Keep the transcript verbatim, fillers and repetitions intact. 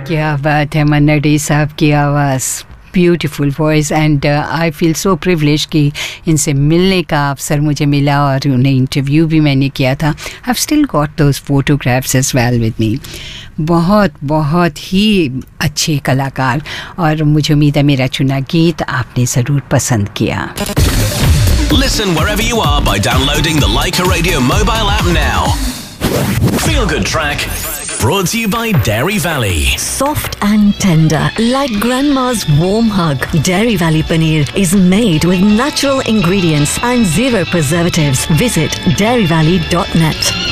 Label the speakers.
Speaker 1: क्या बात है, मन्ना डे साहब की आवाज़, beautiful voice and I feel so privilege कि इनसे मिलने का अवसर मुझे मिला और उन्हें इंटरव्यू भी मैंने किया था. I have still got those photographs as well with me. बहुत बहुत ही अच्छे कलाकार और मुझे उम्मीद है मेरा चुना गीत आपने ज़रूर पसंद किया.
Speaker 2: Listen wherever you are by downloading the Leica Radio mobile app now. Feel Good Track, brought to you by Dairy Valley.
Speaker 3: Soft and tender, like grandma's warm hug. Dairy Valley Paneer is made with natural ingredients and zero preservatives. Visit dairy valley dot net.